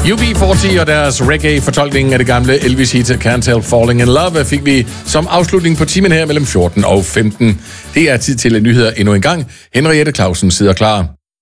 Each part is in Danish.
UB40 og deres reggae-fortolkning af det gamle Elvis-hit Can't Help Falling in Love fik vi som afslutning på timen her mellem 14 og 15. Det er tid til nyheder endnu en gang. Henriette Clausen sidder klar.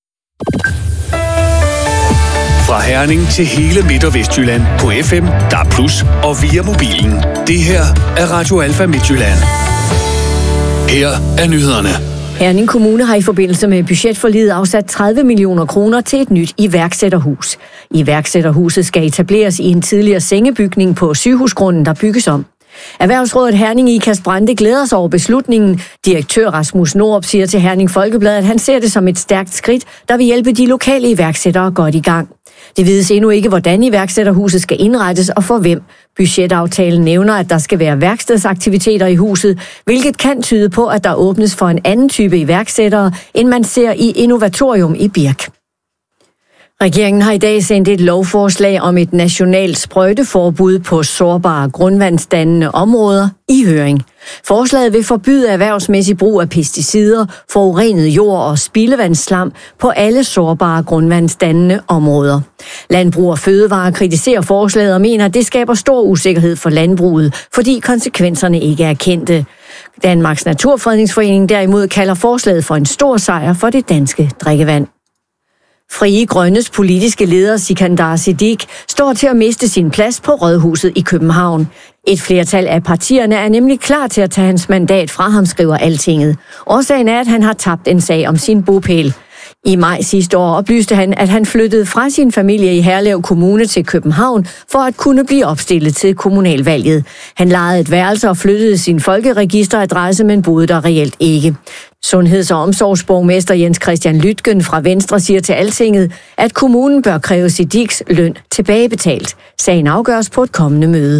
Fra Herning til hele Midt- og Vestjylland på FM, DAB+ og via mobilen. Det her er Radio Alfa Midtjylland. Her er nyhederne. Herning Kommune har i forbindelse med budgetforliget afsat 30 millioner kroner til et nyt iværksætterhus. Iværksætterhuset skal etableres i en tidligere sengebygning på sygehusgrunden, der bygges om. Erhvervsrådet Herning Ikast Brande glæder sig over beslutningen. Direktør Rasmus Norup siger til Herning Folkeblad, at han ser det som et stærkt skridt, der vil hjælpe de lokale iværksættere godt i gang. Det vides endnu ikke, hvordan iværksætterhuset skal indrettes og for hvem. Budgetaftalen nævner, at der skal være værkstedsaktiviteter i huset, hvilket kan tyde på, at der åbnes for en anden type iværksættere, end man ser i Innovatorium i Birk. Regeringen har i dag sendt et lovforslag om et nationalt sprøjteforbud på sårbare grundvandsdannende områder i høring. Forslaget vil forbyde erhvervsmæssig brug af pesticider, forurenet jord og spildevandsslam på alle sårbare grundvandsdannende områder. Landbrug og Fødevare kritiserer forslaget og mener, at det skaber stor usikkerhed for landbruget, fordi konsekvenserne ikke er kendte. Danmarks Naturfredningsforening derimod kalder forslaget for en stor sejr for det danske drikkevand. Frie Grønnes politiske leder Sikandar Siddique står til at miste sin plads på Rådhuset i København. Et flertal af partierne er nemlig klar til at tage hans mandat fra ham, skriver Altinget. Årsagen er, at han har tabt en sag om sin bopæl. I maj sidste år oplyste han, at han flyttede fra sin familie i Herlev Kommune til København for at kunne blive opstillet til kommunalvalget. Han lejede et værelse og flyttede sin folkeregisteradresse, men boede der reelt ikke. Sundheds- og omsorgsborgmester Jens Christian Lytgen fra Venstre siger til Altinget, at kommunen bør kræve Siddiques løn tilbagebetalt. Sagen afgøres på et kommende møde.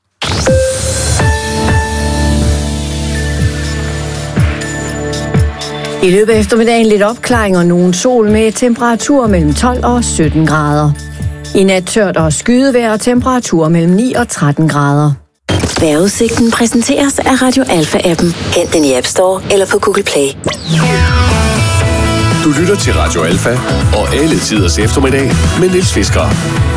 I løbet af eftermiddagen lidt opklaring og nogen sol med temperaturer mellem 12 og 17 grader. I nat tørt og skydevejr og temperaturer mellem 9 og 13 grader. Vejrudsigten præsenteres af Radio Alfa-appen. Hent den i App Store eller på Google Play. Du lytter til Radio Alfa og alle tiders eftermiddag med Niels Fisker.